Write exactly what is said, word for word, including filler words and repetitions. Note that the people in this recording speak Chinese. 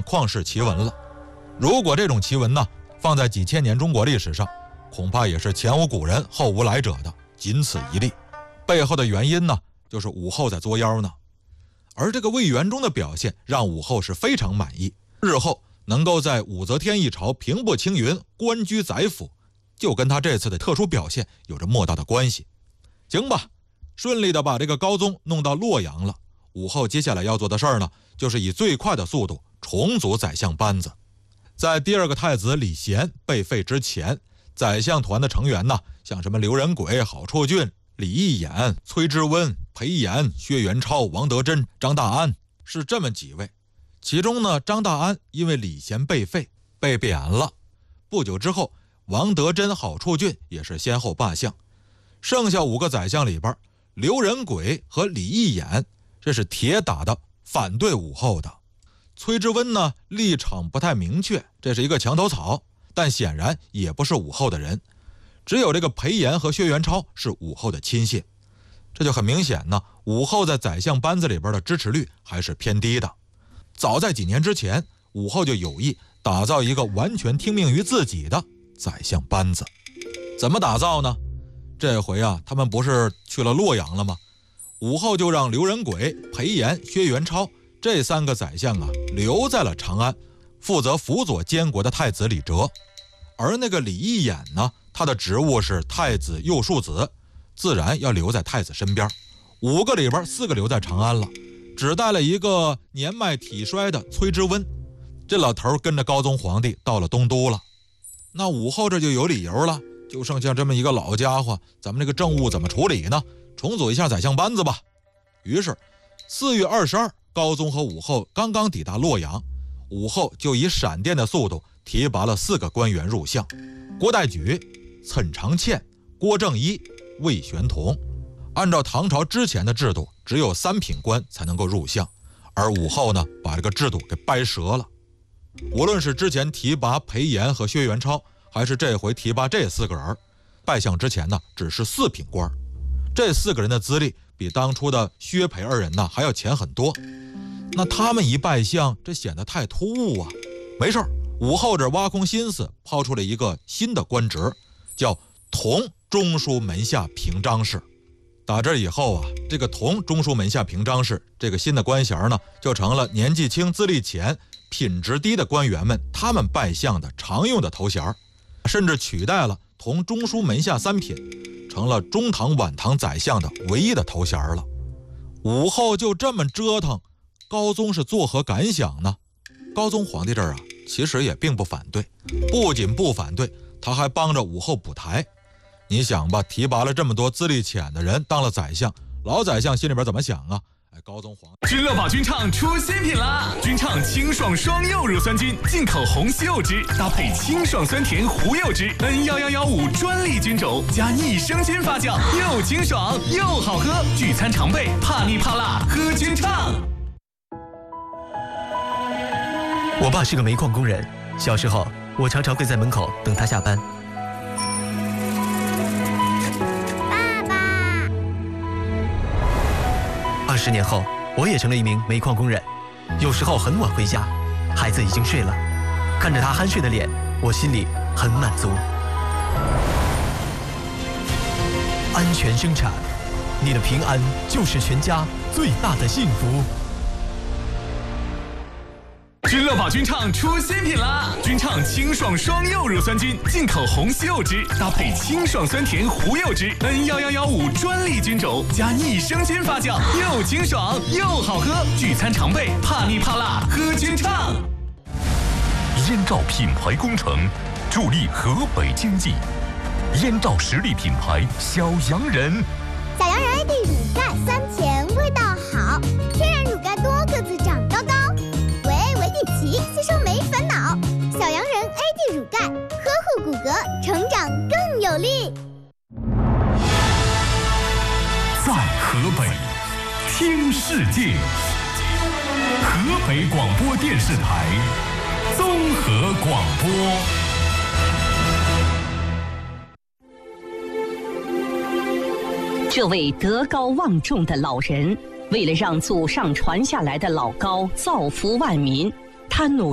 旷世奇闻了。如果这种奇闻呢，放在几千年中国历史上，恐怕也是前无古人后无来者的，仅此一例。背后的原因呢，就是武后在作妖呢。而这个魏元忠的表现让武后是非常满意，日后能够在武则天一朝平步青云，官居宰辅，就跟他这次的特殊表现有着莫大的关系。行吧，顺利的把这个高宗弄到洛阳了。武后接下来要做的事儿呢，就是以最快的速度重组宰相班子。在第二个太子李贤被废之前，宰相团的成员呢，像什么刘仁轨、郝处俊、李义眼、崔知温、裴炎、薛元超、王德珍、张大安，是这么几位。其中呢，张大安因为李贤被废，被贬了。不久之后，王德珍、郝处俊也是先后罢相。剩下五个宰相里边，刘仁轨和李义眼，这是铁打的反对武后的。崔知温呢，立场不太明确，这是一个墙头草，但显然也不是武后的人。只有这个裴炎和薛元超是武后的亲信，这就很明显呢，武后在宰相班子里边的支持率还是偏低的。早在几年之前，武后就有意打造一个完全听命于自己的宰相班子。怎么打造呢？这回啊，他们不是去了洛阳了吗？武后就让刘仁轨、裴炎、薛元超这三个宰相啊留在了长安，负责辅佐监国的太子李哲。而那个李义眼呢，他的职务是太子右庶子，自然要留在太子身边。五个里边四个留在长安了，只带了一个年迈体衰的崔知温。这老头跟着高宗皇帝到了东都了。那武后这就有理由了，就剩下这么一个老家伙，咱们这个政务怎么处理呢？重组一下宰相班子吧。于是四月二十二，高宗和武后刚刚抵达洛阳，武后就以闪电的速度提拔了四个官员入相：郭代举、岑长倩、郭正一、魏玄同。按照唐朝之前的制度，只有三品官才能够入相，而武后呢，把这个制度给掰折了。无论是之前提拔裴炎和薛元超，还是这回提拔这四个人，拜相之前呢，只是四品官。这四个人的资历比当初的薛裴二人呢还要浅很多。那他们一拜相，这显得太突兀啊。没事儿，武后这挖空心思抛出了一个新的官职，叫同中书门下平章事。打这以后啊，这个同中书门下平章事这个新的官衔呢，就成了年纪轻、资历浅、品质低的官员们他们拜相的常用的头衔，甚至取代了同中书门下三品，成了中堂、晚堂宰相的唯一的头衔了。武后就这么折腾，高宗是作何感想呢？高宗皇帝这儿啊，其实也并不反对，不仅不反对，他还帮着武后补台。你想吧，提拔了这么多资历浅的人当了宰相，老宰相心里边怎么想啊？哎，高宗皇君乐宝君畅出新品啦！君畅清爽双柚乳酸菌，进口红西柚汁，搭配清爽酸甜胡柚汁 N 一一一五专利菌种，加益生菌发酵，又清爽又好喝。聚餐常备，怕腻怕辣，喝君畅。 我爸是个煤矿工人，小时候我常常会在门口等他下班。二十年后，我也成了一名煤矿工人。有时候很晚回家，孩子已经睡了，看着他酣睡的脸，我心里很满足。安全生产，你的平安就是全家最大的幸福。 君乐宝君畅出新品啦！君畅清爽双柚乳酸菌，进口红西柚汁，搭配清爽酸甜胡柚汁 N 一一一五专利菌种，加益生菌发酵，又清爽又好喝。聚餐常备，怕腻怕辣，喝君畅。 燕赵品牌工程，助力河北经济。燕赵实力品牌小洋人， 小洋人 A D 乳钙酸甜，味道好，天然乳钙多，个子长高高。维维迪奇吸收没烦恼，小洋人 A D 乳钙呵护骨骼，成长更有力。 在河北听世界，河北广播电视台综合广播。 这位德高望重的老人，为了让祖上传下来的老高造福万民，他努